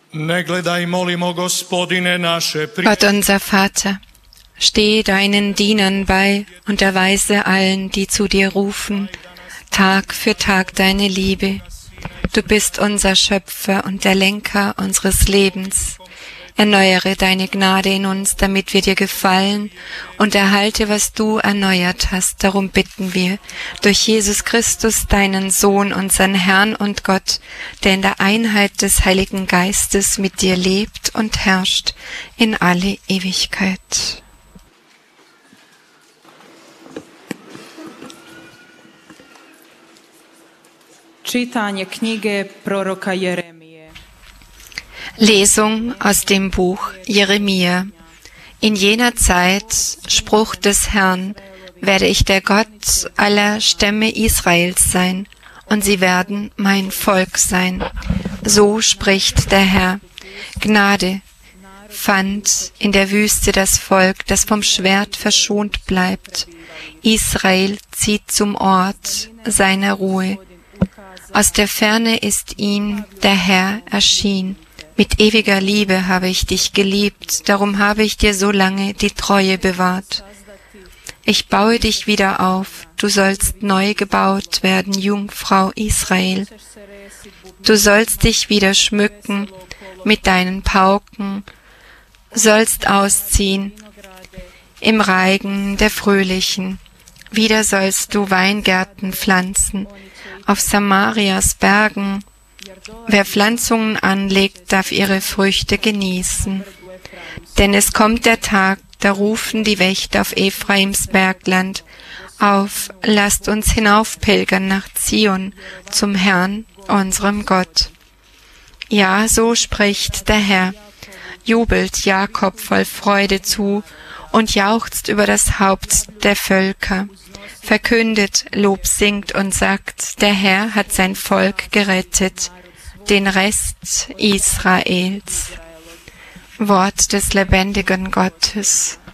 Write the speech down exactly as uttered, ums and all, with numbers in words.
Gott unser Vater, steh deinen Dienern bei und erweise allen, die zu dir rufen, Tag für Tag deine Liebe. Du bist unser Schöpfer und der Lenker unseres Lebens. Erneuere deine Gnade in uns, damit wir dir gefallen, und erhalte, was du erneuert hast. Darum bitten wir, durch Jesus Christus, deinen Sohn, unseren Herrn und Gott, der in der Einheit des Heiligen Geistes mit dir lebt und herrscht in alle Ewigkeit. Čitanje knjige proroka Jeremije. Lesung aus dem Buch Jeremia. In jener Zeit, Spruch des Herrn, werde ich der Gott aller Stämme Israels sein, und sie werden mein Volk sein. So spricht der Herr. Gnade fand in der Wüste das Volk, das vom Schwert verschont bleibt. Israel zieht zum Ort seiner Ruhe. Aus der Ferne ist ihm der Herr erschienen. Mit ewiger Liebe habe ich dich geliebt, darum habe ich dir so lange die Treue bewahrt. Ich baue dich wieder auf, du sollst neu gebaut werden, Jungfrau Israel. Du sollst dich wieder schmücken mit deinen Pauken, sollst ausziehen im Reigen der Fröhlichen. Wieder sollst du Weingärten pflanzen, auf Samarias Bergen. Wer Pflanzungen anlegt, darf ihre Früchte genießen. Denn es kommt der Tag, da rufen die Wächter auf Ephraims Bergland. Auf, lasst uns hinaufpilgern nach Zion, zum Herrn, unserem Gott. Ja, so spricht der Herr. Jubelt Jakob voll Freude zu und jauchzt über das Haupt der Völker. Verkündet, Lob singt und sagt, der Herr hat sein Volk gerettet, den Rest Israels. Wort des lebendigen Gottes.